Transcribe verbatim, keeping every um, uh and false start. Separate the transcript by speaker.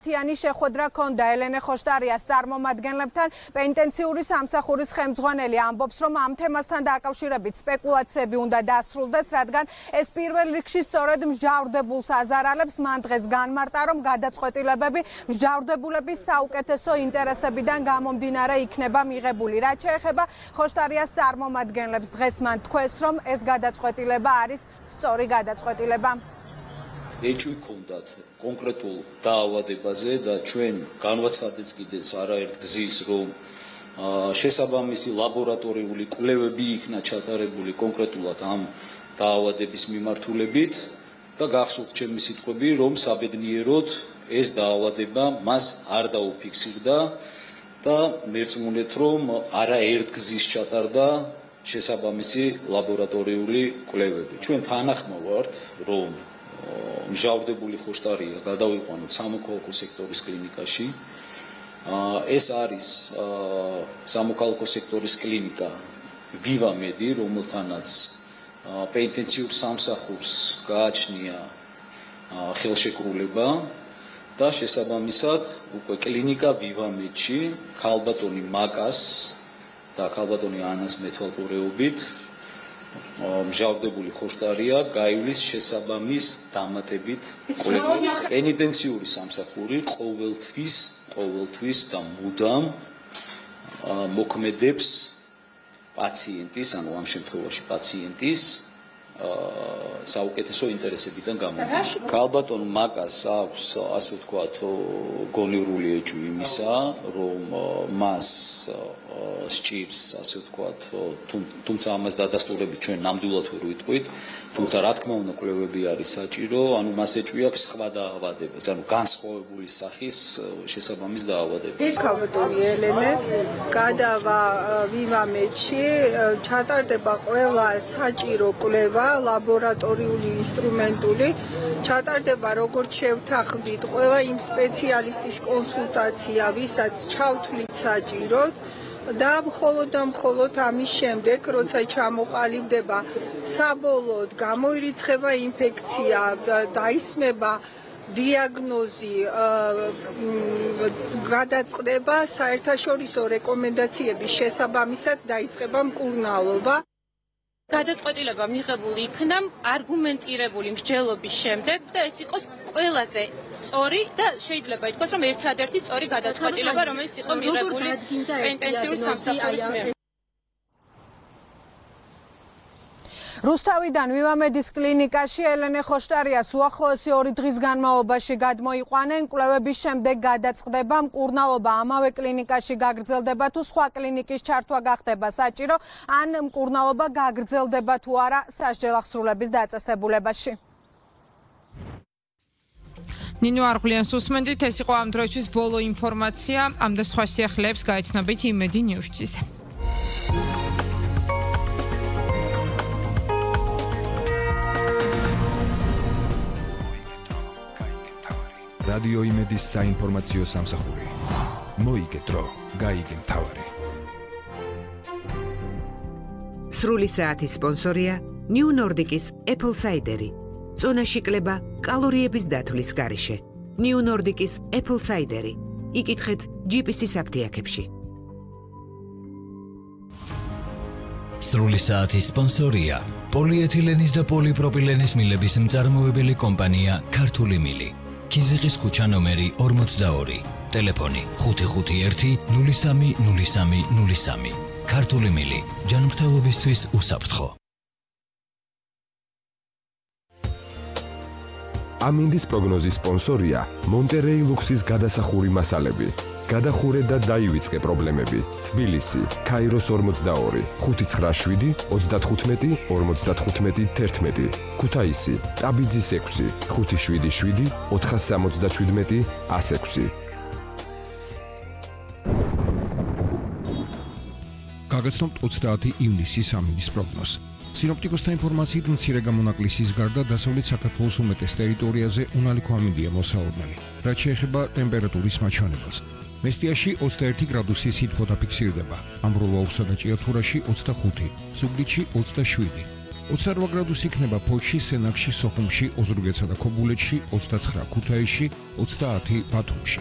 Speaker 1: თიანი შეხვედრა ჰქონდა ელენე ხოშტარიას წარმომადგენლებთან. პენიტენციური სამსახურის ხელმძღვანელი ამბობს, რომ ამ თემასთან დაკავშირებით სპეკულაციები უნდა დასრულდეს, რადგან ეს პირველ რიგში სწორედ მსჯავრდებულს აზარალებს. მან დღეს განმარტა, რომ გადაწყვეტილებები მსჯავრდებულების საუკეთესო ინტერესებიდან გამომდინარე იქნება მიღებული. რაც შეეხება ხოშტარიას წარმომადგენლებს, დღეს მან თქვეს, რომ ეს გადაწყვეტილება არის სწორი გადაწყვეტილება.
Speaker 2: ეჭვი ჰქონდათ კონკრეტულ დაავადებაზე და ჩვენ განვაცხადეთ კიდეც არაერთ გზის, რომ შესაბამისი ლაბორატორიული კვლევები იქნა ჩატარებული კონკრეტულად ამ დაავადების მიმართულებით და გახსოვთ ჩემი სიტყვები, რომ საბედნიეროდ ეს დაავადება მას არ დაუფიქსირდა და მერწმუნეთ, რომ არაერთ გზის ჩატარდა შესაბამისი ლაბორატორიული კვლევები. ჩვენ თანახმა ვართ, რომ მსჯავრდებული ხოშტარია გადავიყვანოთ სამოქალაქო სექტორის კლინიკაში. ეს არის სამოქალაქო სექტორის კლინიკა Viva Medi, რომელთანაც პენიტენციურ სამსახურს გააჩნია ხელშეკრულება და შესაბამისად უკვე კლინიკა Viva Medi-ში ქალბატონი მაკას და ქალბატონი ანას მეთვალყურეობით მსჯავრდებული ხოშტარია გაივლის შესაბამის დამატებით კვლევებს. პენიტენციური სამსახური ყოველთვის, ყოველთვის და მუდამ მოქმედებს პაციენტის, ანუ ამ შემთხვევაში პაციენტის საუკეთესო ინტერესებიდან გამომდინარე. ქალბატონ მაკას აქვს, ასე ვთქვათ, გონივრული ეჭვი იმისა, რომ მას სჭირს, ასე ვთქვათ, თუმცა ამას დადასტურებით ჩვენ ნამდვილად ვერ ვიტყვით, თუმცა რა თქმა უნდა კვლევები არის საჭირო, ანუ მას ეჭვი აქვს სხვა დაავადებას, ანუ განსხვავებული სახის შესაბამის დაავადებას.
Speaker 3: ეს ქალბატონი ელენე გადავა Viva Medi-ში, ჩატარდება ყველა საჭირო კვლევა, ლაბორატორიული, ინსტრუმენტული, ჩატარდება როგორც შევთანხმდით ყველა იმ სპეციალისტის კონსულტაცია, ვისაც ჩავთვლით საჭიროდ და მხოლოდ და მხოლოდ ამის შემდეგ, როცა ჩამოყალიბდება საბოლოოდ გამოირიცხება ინფექცია, დაისმება დიაგნოზი, გადაწყდება საერთაშორისო რეკომენდაციების შესაბამისად დაიწყება მკურნალობა.
Speaker 4: გადაწყვეტილება მიღებული იქნა არგუმენტირებული მსჯელობის შემდეგ და ეს იყოს ყველაზე სწორი და შეიძლება ითქვას, რომ ერთადერთი სწორი გადაწყვეტილება, რომელიც იყო მიღებული პენიტენციურ სამსახურის მიერ.
Speaker 1: რუსთავიდან Viva Medi-ის კლინიკაში ელენე ხოშტარიას უახლოესი ორი დღის განმავლობაში გადმოიყვანენ. კვლევების შემდეგ გადაწყდება მკურნალობა ამავე კლინიკაში გაგრძელდება თუ სხვა კლინიკის ჩართვა გახდება საჭირო, ან მკურნალობა გაგრძელდება თუ არა სასჯელ აღსრულების დაწესებულებაში.
Speaker 5: ნინო არღლიანს უსმენდით, ეს იყო ამ დროისთვის ბოლო ინფორმაცია. ამ და სხვა სიახლეებს გაიცნობით იმედი ნიუსჯის.
Speaker 6: რადიო იმედის საინფორმაციო სამსახური. მოიგეთ დრო, გაიგე მთავარი.
Speaker 7: სრული საათის სპონსორია New Nordic-ის Apple Cider-ი. წონაში კლება კალორიების დათვლის გარეშე. New Nordic-ის Apple Cider-ი. იკითხეთ ჯი პი სი-ის აფთიაქებში.
Speaker 8: სრული საათის სპონსორია პოლიეთილენის და პოლიპროპილენის მილების მწარმოებელი კომპანია ქართული მილი. ქიზიყის ქუჩა ნომერი ორმოცდაორი. ტელეფონი ხუთი ხუთი ერთი ნული სამი ნული სამი ნული სამი. ქართული მილი ჯანმრთელობისთვის უსაფრთხო.
Speaker 6: ამინდის პროგნოზის სპონსორია მონტერეი ლუქსის გადასახური მასალები. გადახურე და დაივიწყე პრობლემები. თბილისი, ქაიროს ორმოცდაორი, ხუთი ცხრა შვიდი ოცდათხუთმეტი ორმოცდათხუთმეტი თერთმეტი. ქუთაისი, ტაბიძის ექვსი, ხუთი შვიდი შვიდი ოთხასამოცდაშვიდმეტი ას ექვსი.
Speaker 9: გაგაცნობთ ოცდაათი ივნისის ამინდის პროგნოზს. სინოპტიკოსთა ინფორმაციით მცირე გამონაკლისის გარდა დასავლეთ საქართველოს უმეტეს ტერიტორიაზე უნალიქო ამინდია მოსაორნელი. რაც შეეხება ტემპერატურის მაჩვენებელს. მესტიაში ოცდაერთი გრადუსი სითბო დაფიქსირდება, ამბროლაურსა და ჭიათურაში ოცდახუთი, ზუგდიდში ოცდაშვიდი, ოცდაორ გრადუსი იქნება ფოთში, სენაკში, სოხუმში, ოზურგეთსა და ქობულეთში, ოცდაცხრა ქუთაისში, ოცდაათი ბათუმში.